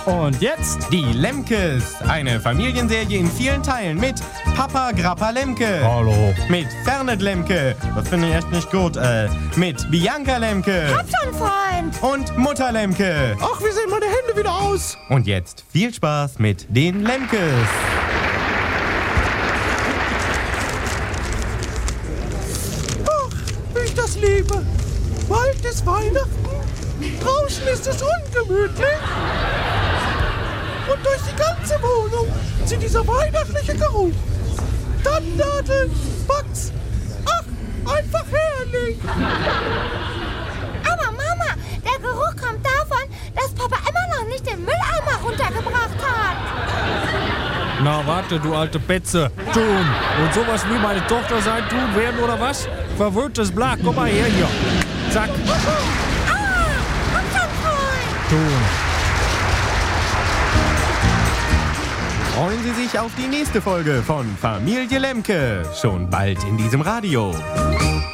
Und jetzt Die Lemkes, eine Familienserie in vielen Teilen mit Papa Grappa Lemke. Hallo. Mit Fernet Lemke, das finde ich echt nicht gut. Mit Bianca Lemke. Hab schon, Freund. Und Mutter Lemke. Ach, wie sehen meine Hände wieder aus? Und jetzt viel Spaß mit den Lemkes. Ach, wie ich das liebe. Bald ist Weihnachten. Draußen ist es ungemütlich. Und durch die ganze Wohnung zieht dieser weihnachtliche Geruch. Tannennadeln, Wachs. Ach, einfach herrlich. Aber Mama, der Geruch kommt davon, dass Papa immer noch nicht den Mülleimer runtergebracht hat. Na warte, du alte Betze. Tun. Und sowas wie meine Tochter sein tun werden oder was? Verwöhntes Blag, komm mal her hier. Zack. Hab schon, Freund. Tun. Freuen Sie sich auf die nächste Folge von Familie Lemke. Schon bald in diesem Radio.